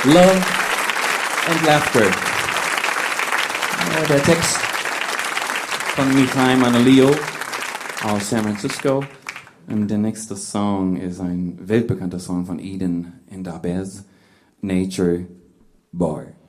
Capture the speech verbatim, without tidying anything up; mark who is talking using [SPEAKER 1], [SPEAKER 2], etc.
[SPEAKER 1] Love and Laughter. Äh, der Text von Michael Manolio aus San Francisco. Und der nächste Song ist ein weltbekannter Song von Eden and Abez, Nature Boy.